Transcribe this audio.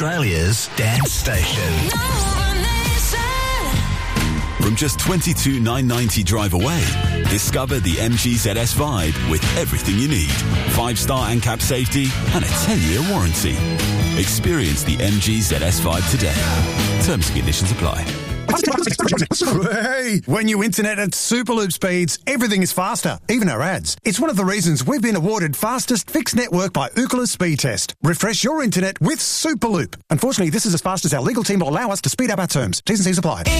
Australia's dance station. From just $22,990 drive away, discover the MG ZS Vibe with everything you need. 5-star ANCAP safety and a 10-year warranty. Experience the MG ZS Vibe today. Terms and conditions apply. Hey, when you internet at Superloop speeds, everything is faster, even our ads. It's one of the reasons we've been awarded fastest fixed network by Ookla Speed Test. Refresh your internet with Superloop. Unfortunately, this is as fast as our legal team will allow us to speed up our terms. T's and C's apply.